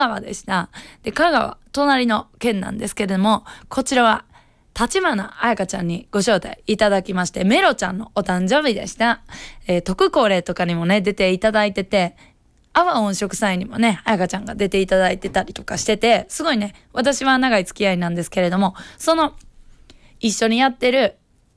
川でした。で、香川、隣の県なんですけれども、こちらは、立花彩香ちゃんにご招待いただきまして、メロちゃんのお誕生日でした。特恒例とかにもね、出ていただいてて、阿波音色祭にもね、彩香ちゃんが出ていただいてたりとかしてて、すごいね、私は長い付き合いなんですけれども、その、一緒にやってる